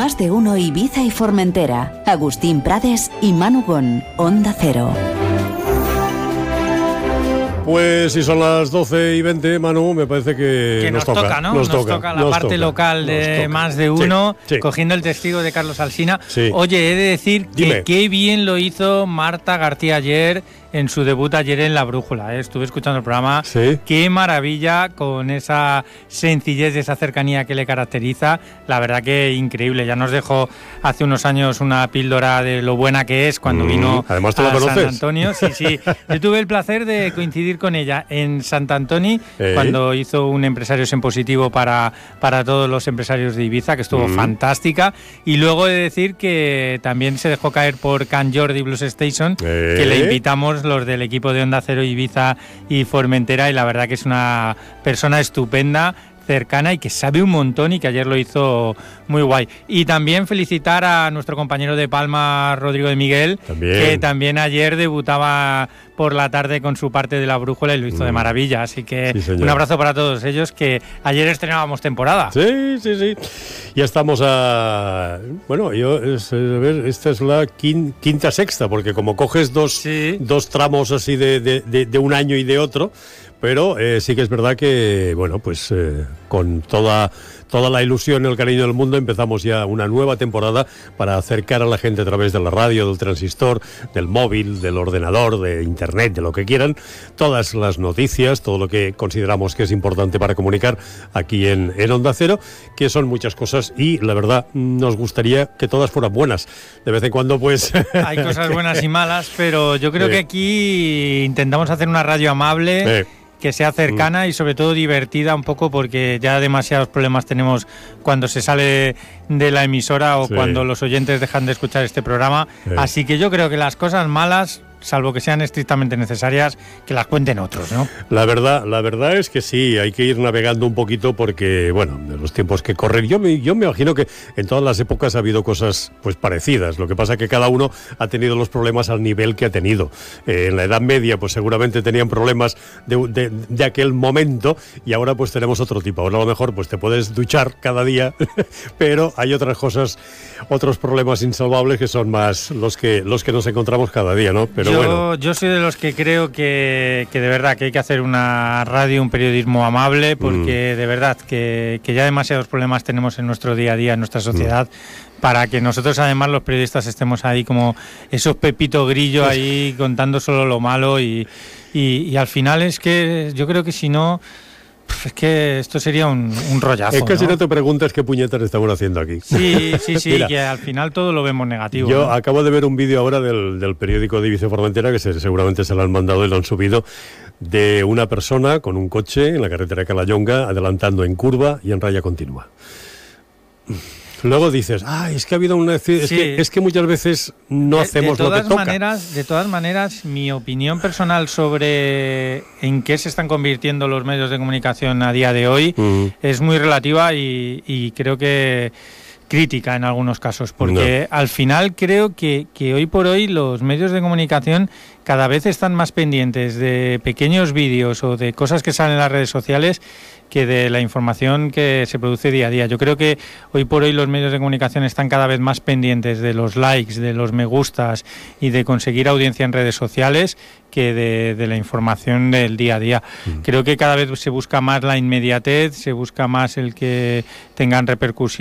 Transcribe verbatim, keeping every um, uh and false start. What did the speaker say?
Más de Uno Ibiza y Formentera. Agustín Prades y Manu Gon, Onda Cero. Pues si son las doce y veinte, Manu, me parece que, que nos, nos toca, toca, ¿no? Nos, nos toca, toca la nos parte toca, local de Más de Uno, sí, sí. cogiendo el testigo de Carlos Alsina. Sí. Oye, he de decir Dime. que qué bien lo hizo Marta García ayer en su debut ayer en La Brújula, ¿eh? Estuve escuchando el programa. ¿Sí? Qué maravilla, con esa sencillez y esa cercanía que le caracteriza. La verdad que increíble. Ya nos dejó hace unos años una píldora de lo buena que es cuando mm, vino además tú a lo San Antonio. Sí, sí. Yo tuve el placer de coincidir con ella en Sant Antoni, ¿Eh? cuando hizo un Empresarios en Positivo para, para todos los empresarios de Ibiza, que estuvo mm. fantástica. Y luego he de decir que también se dejó caer por Can Jordi Blues Station, ¿Eh? que le invitamos los del equipo de Onda Cero, Ibiza y Formentera, y la verdad que es una persona estupenda, cercana y que sabe un montón, y que ayer lo hizo muy guay. Y también felicitar a nuestro compañero de Palma, Rodrigo de Miguel, también. que también ayer debutaba por la tarde con su parte de La Brújula y lo hizo mm. de maravilla. Así que sí, un abrazo para todos ellos, que ayer estrenábamos temporada. Sí, sí, sí. Ya estamos a... Bueno, yo es, a ver, esta es la quinta, sexta, porque como coges dos, sí. dos tramos así de, de, de, de un año y de otro, pero eh, sí que es verdad que, bueno, pues eh, con toda, toda la ilusión y el cariño del mundo empezamos ya una nueva temporada para acercar a la gente a través de la radio, del transistor, del móvil, del ordenador, de internet, de lo que quieran, todas las noticias, todo lo que consideramos que es importante para comunicar aquí en, en Onda Cero, que son muchas cosas, y la verdad nos gustaría que todas fueran buenas. De vez en cuando pues... Hay cosas buenas y malas, pero yo creo sí. que aquí intentamos hacer una radio amable... Sí. que sea cercana mm. y sobre todo divertida un poco, porque ya demasiados problemas tenemos cuando se sale de la emisora o sí. cuando los oyentes dejan de escuchar este programa. Sí. Así que yo creo que las cosas malas, salvo que sean estrictamente necesarias, que las cuenten otros, ¿no? La verdad, la verdad es que sí, hay que ir navegando un poquito porque, bueno, de los tiempos que corren, yo me, yo me imagino que en todas las épocas ha habido cosas pues parecidas. Lo que pasa es que cada uno ha tenido los problemas al nivel que ha tenido. Eh, en la Edad Media pues seguramente tenían problemas de, de, de aquel momento, y ahora pues tenemos otro tipo. Ahora a lo mejor pues te puedes duchar cada día, pero hay otras cosas, otros problemas insalvables que son más los que, los que nos encontramos cada día, ¿no? Pero Yo, bueno. yo soy de los que creo que, que de verdad que hay que hacer una radio, un periodismo amable, porque mm. de verdad que, que ya demasiados problemas tenemos en nuestro día a día, en nuestra sociedad, mm. para que nosotros además los periodistas estemos ahí como esos Pepito Grillo ahí contando solo lo malo, y, y, y al final es que yo creo que si no... Es que esto sería un, un rollazo. Es que ¿no? si no te preguntas qué puñetas estamos haciendo aquí. Sí, sí, sí, Mira, que al final todo lo vemos negativo. Yo ¿no? acabo de ver un vídeo ahora del, del periódico de Ibiza y Formentera, que se, seguramente se lo han mandado y lo han subido, de una persona con un coche en la carretera de Calahonga, adelantando en curva y en raya continua. Luego dices, ah, es que ha habido una... Es, sí. que, es que muchas veces no hacemos de, de lo que toca. Maneras, de todas maneras, mi opinión personal sobre en qué se están convirtiendo los medios de comunicación a día de hoy uh-huh. es muy relativa y, y creo que crítica en algunos casos, porque no. al final creo que, que hoy por hoy los medios de comunicación cada vez están más pendientes de pequeños vídeos o de cosas que salen en las redes sociales que de la información que se produce día a día. Yo creo que hoy por hoy los medios de comunicación están cada vez más pendientes de los likes, de los me gustas y de conseguir audiencia en redes sociales que de, de la información del día a día. Mm. Creo que cada vez se busca más la inmediatez, se busca más el que tengan repercusión